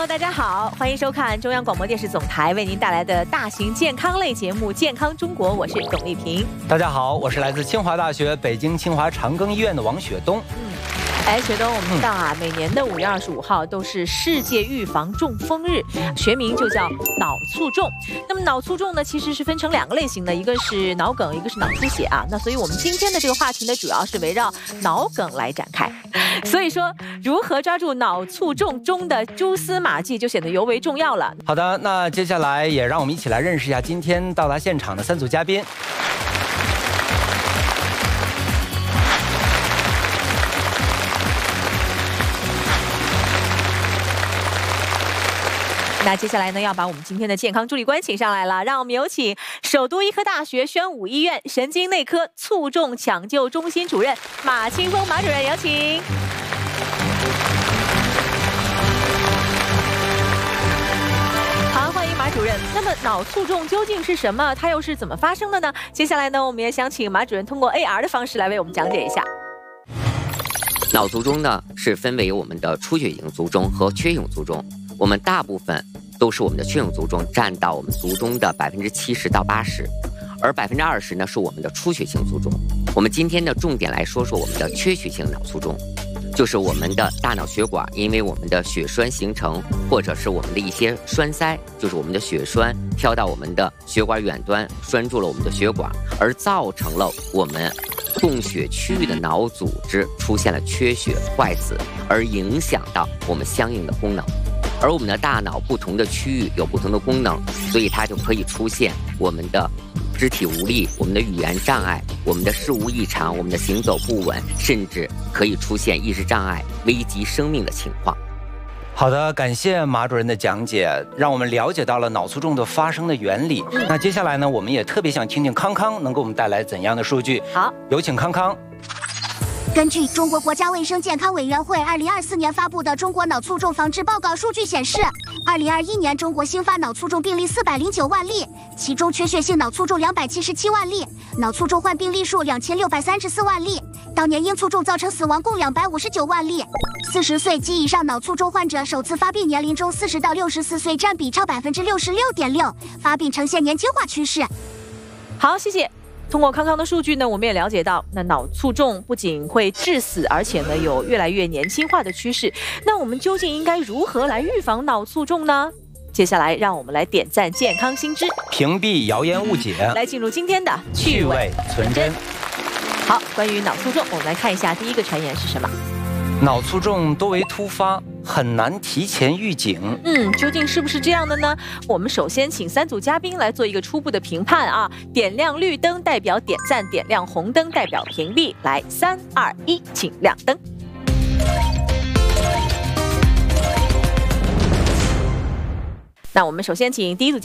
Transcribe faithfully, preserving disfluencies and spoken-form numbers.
友，大家好，欢迎收看中央广播电视总台为您带来的大型健康类节目《健康中国》，我是董丽萍。 大家好，我是来自清华大学北京清华长庚医院的王雪东。 嗯。哎，雪东，我们知道啊，嗯、每年的五月二十五号都是世界预防中风日，学名就叫脑卒中。那么脑卒中呢，其实是分成两个类型的，一个是脑梗，一个是脑出血啊。那所以我们今天的这个话题呢，主要是围绕脑梗来展开。所以说，如何抓住脑卒中中的蛛丝马迹，就显得尤为重要了。 好的，那接下来也让我们一起来认识一下今天到达现场的三组嘉宾。 那接下来呢，要把我们今天的健康助理官请上来了，让我们有请首都医科大学宣武医院神经内科卒中抢救中心主任马清峰马主任，有请。好，欢迎马主任。那么脑卒中究竟是什么？它又是怎么发生的呢？接下来呢，我们也想请马主任通过 A R 的方式来为我们讲解一下。 脑卒中呢，是分为我们的出血性卒中和缺血性卒中。我们大部分都是我们的缺血性卒中，占到我们卒中的百分之七十到八十，而百分之二十呢是我们的出血性卒中。我们今天的重点来说说我们的缺血性脑卒中，就是我们的大脑血管因为我们的血栓形成，或者是我们的一些栓塞，就是我们的血栓飘到我们的血管远端，栓住了我们的血管，而造成了我们供血区域的脑组织出现了缺血坏死，而影响到我们相应的功能。而我们的大脑不同的区域有不同的功能，所以它就可以出现我们的肢体无力、我们的语言障碍、我们的事物异常、我们的行走不稳，甚至可以出现意识障碍、危及生命的情况。 好的，感谢马主任的讲解，让我们了解到了脑卒中的发生的原理。嗯、那接下来呢，我们也特别想听听康康能给我们带来怎样的数据。 好， 有请康康。 根据中国国家卫生健康委员会二零二四年发布的《中国脑卒中防治报告》数据显示，二零二一年中国新发脑卒中病例四百零九万例，其中缺血性脑卒中两百七十七万例，脑卒中患病例数两千六百三十四万例，当年因卒中造成死亡共两百五十九万例。四十岁及以上脑卒中患者首次发病年龄中四十到六十四岁占比超百分之六十六点六，发病呈现年轻化趋势。 好，谢谢。通过康康的数据呢，我们也了解到，那脑卒中不仅会致死，而且呢有越来越年轻化的趋势。那我们究竟应该如何来预防脑卒中呢？接下来让我们来点赞健康新知， 屏蔽谣言误解， 来进入今天的趣味存真。 好，关于脑卒中，我们来看一下第一个传言是什么。 脑卒中多为突发，很难提前预警。 嗯，究竟是不是这样的呢？我们首先请三组嘉宾来做一个初步的评判啊。点亮绿灯代表点赞，点亮红灯代表屏蔽。来，三二一，请亮灯。那我们首先请第一组。